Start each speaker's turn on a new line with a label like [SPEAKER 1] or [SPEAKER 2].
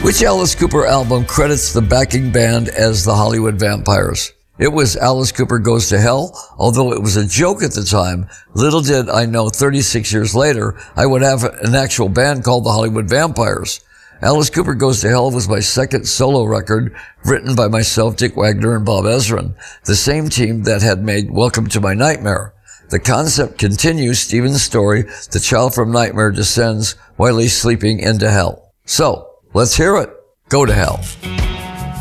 [SPEAKER 1] Which Alice Cooper album credits the backing band as the Hollywood Vampires? It was Alice Cooper Goes to Hell. Although it was a joke at the time, little did I know 36 years later I would have an actual band called the Hollywood Vampires. Alice Cooper Goes to Hell was my second solo record, written by myself, Dick Wagner, and Bob Ezrin, the same team that had made Welcome to My Nightmare. The concept continues Stephen's story. The child from Nightmare descends while he's sleeping into hell. So, let's hear it. Go to hell.